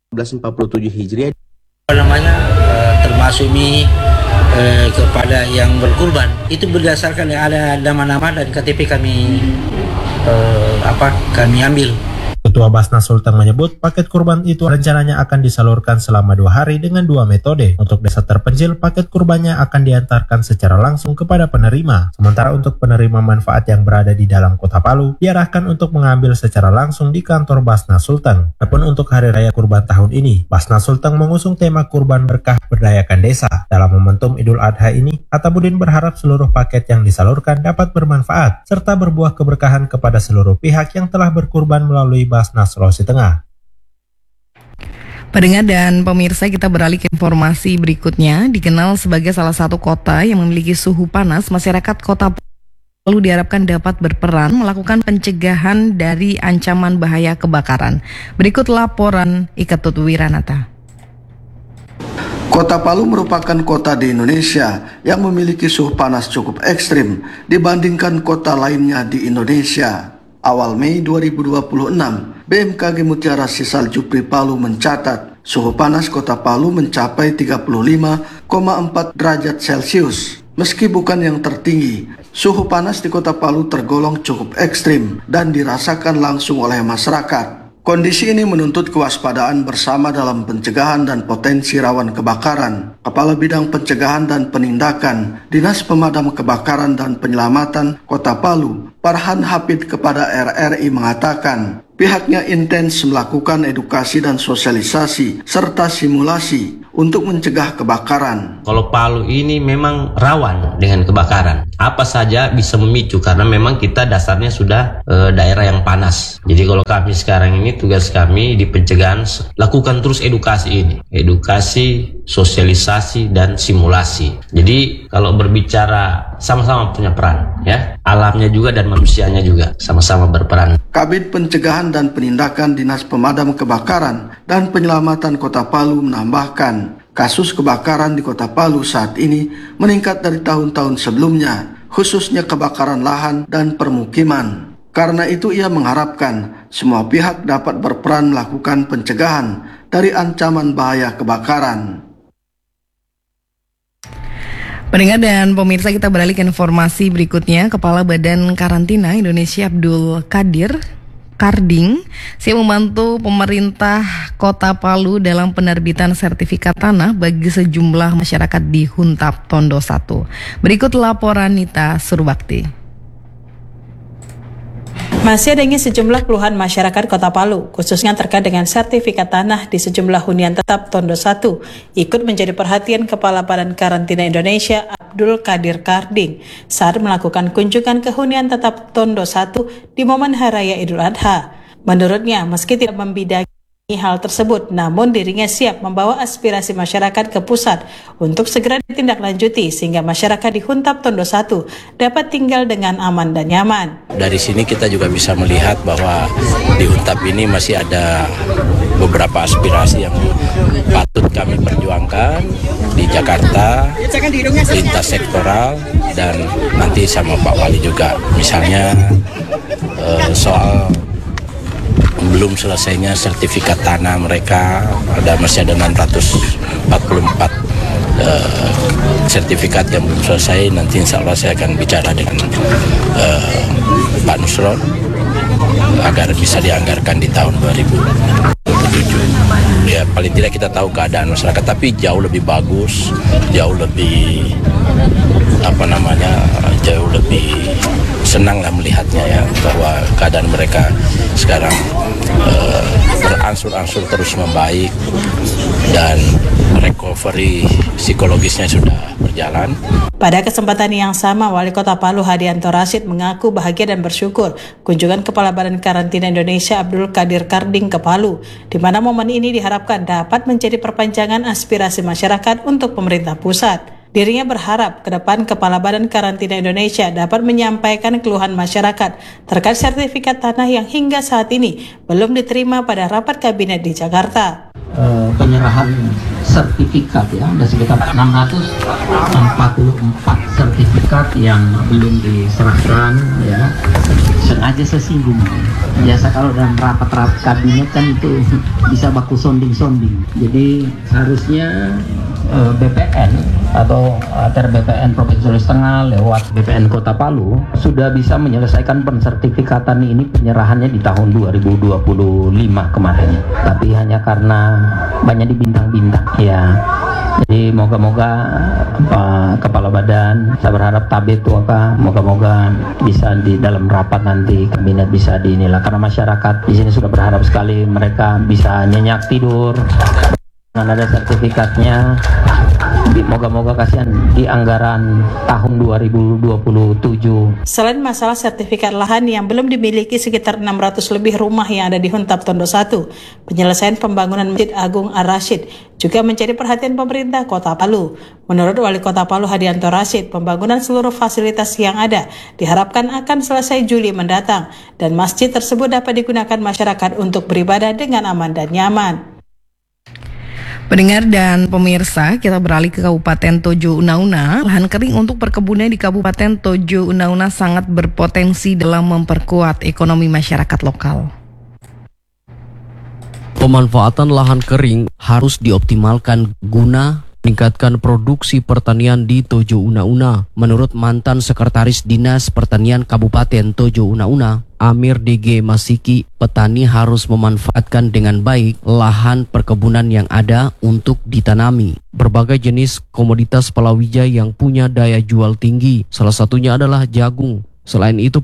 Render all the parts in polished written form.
1447 Hijriah. Termasuk ini kepada yang berkurban itu berdasarkan ada nama-nama dan KTP kami ambil. Ketua Basnas Sulteng menyebut paket kurban itu rencananya akan disalurkan selama 2 hari dengan 2 metode. Untuk desa terpencil, paket kurbannya akan diantarkan secara langsung kepada penerima. Sementara untuk penerima manfaat yang berada di dalam kota Palu, diarahkan untuk mengambil secara langsung di kantor Basnas Sulteng. Adapun untuk Hari Raya Kurban tahun ini, Basnas Sulteng mengusung tema Kurban Berkah Berdayakan Desa. Dalam momentum Idul Adha ini, Atabudin berharap seluruh paket yang disalurkan dapat bermanfaat, serta berbuah keberkahan kepada seluruh pihak yang telah berkurban melalui Basnas Sulawesi Tengah. Pendengar dan pemirsa, kita beralih ke informasi berikutnya. Dikenal sebagai salah satu kota yang memiliki suhu panas, masyarakat kota Palu diharapkan dapat berperan melakukan pencegahan dari ancaman bahaya kebakaran. Berikut laporan Iketut Wiranata. Kota Palu merupakan kota di Indonesia yang memiliki suhu panas cukup ekstrim dibandingkan kota lainnya di Indonesia. Awal Mei 2026, BMKG Mutiara Sisal Jupri Palu mencatat suhu panas kota Palu mencapai 35,4 derajat Celcius. Meski bukan yang tertinggi, suhu panas di kota Palu tergolong cukup ekstrim dan dirasakan langsung oleh masyarakat. Kondisi ini menuntut kewaspadaan bersama dalam pencegahan dan potensi rawan kebakaran. Kepala Bidang Pencegahan dan Penindakan Dinas Pemadam Kebakaran dan Penyelamatan Kota Palu, Farhan Hafid kepada RRI mengatakan, pihaknya intens melakukan edukasi dan sosialisasi serta simulasi untuk mencegah kebakaran. Kalau Palu ini memang rawan dengan kebakaran. Apa saja bisa memicu karena memang kita dasarnya sudah daerah yang panas. Jadi kalau kami sekarang ini tugas kami di pencegahan lakukan terus edukasi ini. Edukasi, sosialisasi dan simulasi. Jadi kalau berbicara sama-sama punya peran ya. Alamnya juga dan manusianya juga sama-sama berperan. Kabid Pencegahan dan Penindakan Dinas Pemadam Kebakaran dan Penyelamatan Kota Palu menambahkan, kasus kebakaran di Kota Palu saat ini meningkat dari tahun-tahun sebelumnya, khususnya kebakaran lahan dan permukiman. Karena itu ia mengharapkan semua pihak dapat berperan melakukan pencegahan dari ancaman bahaya kebakaran. Pendengar dan pemirsa, kita beralih ke informasi berikutnya. Kepala Badan Karantina Indonesia Abdul Qadir Karding siap membantu pemerintah Kota Palu dalam penerbitan sertifikat tanah bagi sejumlah masyarakat di Huntap Tondo 1. Berikut laporan Nita Surbakti. Masih adanya sejumlah keluhan masyarakat Kota Palu, khususnya terkait dengan sertifikat tanah di sejumlah hunian tetap Tondo 1, ikut menjadi perhatian Kepala Badan Karantina Indonesia Abdul Qadir Karding saat melakukan kunjungan ke hunian tetap Tondo 1 di momen Hari Raya Idul Adha. Menurutnya, meski tidak membidangi hal tersebut, namun dirinya siap membawa aspirasi masyarakat ke pusat untuk segera ditindaklanjuti sehingga masyarakat di Huntap Tondo 1 dapat tinggal dengan aman dan nyaman. Dari sini kita juga bisa melihat bahwa di Huntap ini masih ada beberapa aspirasi yang patut kami perjuangkan di Jakarta, lintas sektoral, dan nanti sama Pak Wali juga. Misalnya soal belum selesainya sertifikat tanah mereka, masih ada 644 sertifikat yang belum selesai. Nanti insya Allah saya akan bicara dengan Pak Nusron agar bisa dianggarkan di tahun 2007. Ya paling tidak kita tahu keadaan masyarakat, tapi jauh lebih bagus, jauh lebih jauh lebih senang lah melihatnya ya, bahwa keadaan mereka sekarang berangsur-angsur terus membaik dan recovery psikologisnya sudah berjalan. Pada kesempatan yang sama, Wali Kota Palu Hadianto Rashid mengaku bahagia dan bersyukur kunjungan Kepala Badan Karantina Indonesia Abdul Qadir Karding ke Palu, di mana momen ini diharapkan dapat menjadi perpanjangan aspirasi masyarakat untuk pemerintah pusat. Dirinya berharap ke depan Kepala Badan Karantina Indonesia dapat menyampaikan keluhan masyarakat terkait sertifikat tanah yang hingga saat ini belum diterima pada rapat kabinet di Jakarta. Penyerahan sertifikat ya, ada sekitar 644 sertifikat yang belum diserahkan ya, sengaja saya singgung. Biasa kalau dalam rapat-rapat kabinet kan itu bisa baku sonding-sonding. Jadi harusnya BPN atau ATR BPN Provinsi Sulawesi Tengah lewat BPN Kota Palu sudah bisa menyelesaikan pensertifikatan ini, penyerahannya di tahun 2025 kemarin. Tapi hanya karena banyak dibintang-bintang ya. Jadi moga-moga Pak Kepala Badan, saya berharap tabet itu moga-moga bisa di dalam rapat nanti kabinet bisa dinilai, karena masyarakat di sini sudah berharap sekali mereka bisa nyenyak tidur dengan ada sertifikatnya. Moga-moga kasihan di anggaran tahun 2027. Selain masalah sertifikat lahan yang belum dimiliki sekitar 600 lebih rumah yang ada di Huntap Tondo 1, penyelesaian pembangunan Masjid Agung Ar-Rasyid juga menjadi perhatian pemerintah Kota Palu. Menurut Wali Kota Palu Hadianto Rashid, pembangunan seluruh fasilitas yang ada diharapkan akan selesai Juli mendatang dan masjid tersebut dapat digunakan masyarakat untuk beribadah dengan aman dan nyaman. Pendengar dan pemirsa, kita beralih ke Kabupaten Tojo Una-Una. Lahan kering untuk perkebunan di Kabupaten Tojo Una-Una sangat berpotensi dalam memperkuat ekonomi masyarakat lokal. Pemanfaatan lahan kering harus dioptimalkan guna meningkatkan produksi pertanian di Tojo Una-Una. Menurut mantan Sekretaris Dinas Pertanian Kabupaten Tojo Una-Una, Amir DG Masiki, petani harus memanfaatkan dengan baik lahan perkebunan yang ada untuk ditanami berbagai jenis komoditas palawija yang punya daya jual tinggi. Salah satunya adalah jagung. Selain itu,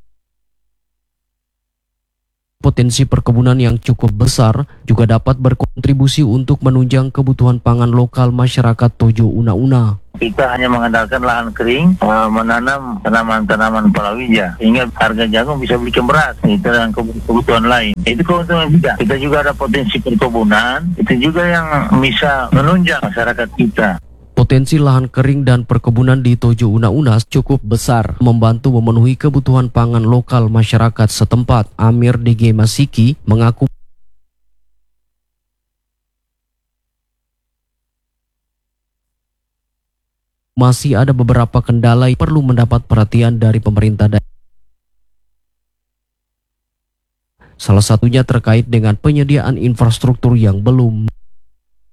potensi perkebunan yang cukup besar juga dapat berkontribusi untuk menunjang kebutuhan pangan lokal masyarakat Tojo Una-Una. Kita hanya mengandalkan lahan kering, menanam tanaman-tanaman palawija, sehingga harga jagung bisa beli beras, itu dan kebutuhan lain. Itu keuntungan kita. Kita juga ada potensi perkebunan, itu juga yang bisa menunjang masyarakat kita. Potensi lahan kering dan perkebunan di Tojo Una-Una cukup besar, membantu memenuhi kebutuhan pangan lokal masyarakat setempat. Amir DG Masiki mengaku masih ada beberapa kendala yang perlu mendapat perhatian dari pemerintah daerah. Salah satunya terkait dengan penyediaan infrastruktur yang belum